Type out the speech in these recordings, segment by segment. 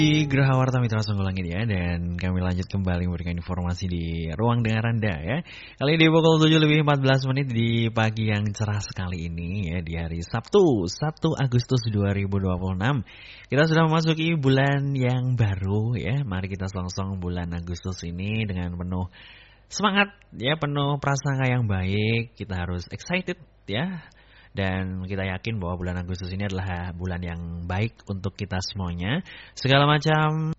Di Geraha Warta Mitra Sungguh Langit ya, dan kami lanjut kembali memberikan informasi di ruang dengar Anda ya. Kali ini pukul 7:14 di pagi yang cerah sekali ini ya, di hari Sabtu 1 Agustus 2026. Kita sudah memasuki bulan yang baru ya. Mari kita songsong bulan Agustus ini dengan penuh semangat ya, penuh prasangka yang baik. Kita harus excited ya. Dan kita yakin bahwa bulan Agustus ini adalah bulan yang baik untuk kita semuanya. Segala macam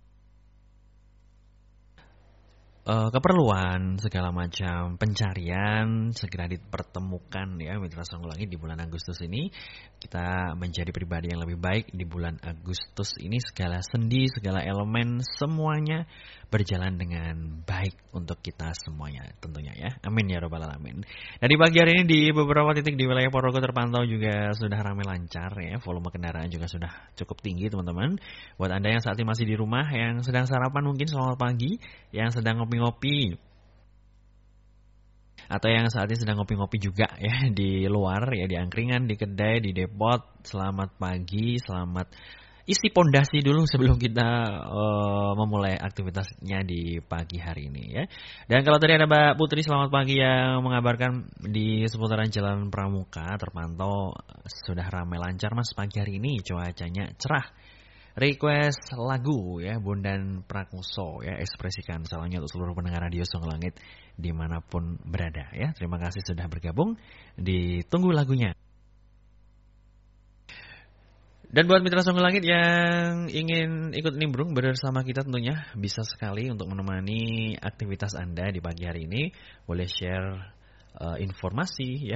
keperluan, segala macam pencarian segera dipertemukan ya Mitra Sungguh Langit di bulan Agustus ini. Kita menjadi pribadi yang lebih baik di bulan Agustus ini. Segala sendi, segala elemen, semuanya berjalan dengan baik untuk kita semuanya tentunya ya. Amin ya robbal alamin. Dan di pagi hari ini di beberapa titik di wilayah Ponorogo terpantau juga sudah ramai lancar ya. Volume kendaraan juga sudah cukup tinggi teman-teman. Buat Anda yang saat ini masih di rumah, yang sedang sarapan mungkin selamat pagi, yang sedang ngopi-ngopi, atau yang saat ini sedang ngopi-ngopi juga ya di luar ya, di angkringan, di kedai, di depot. Selamat pagi, selamat isi pondasi dulu sebelum kita memulai aktivitasnya di pagi hari ini ya. Dan kalau tadi ada Mbak Putri selamat pagi yang mengabarkan di seputaran Jalan Pramuka terpantau sudah ramai lancar Mas pagi hari ini, cuacanya cerah. Request lagu ya Bondan Prakoso ya, ekspresikan salahnya untuk seluruh pendengar Radio Sungguh Langit dimanapun berada ya. Terima kasih sudah bergabung, ditunggu lagunya. Dan buat Mitra Sungguh Langit yang ingin ikut nimbrung bersama kita tentunya bisa sekali untuk menemani aktivitas Anda di pagi hari ini. Boleh share informasi ya.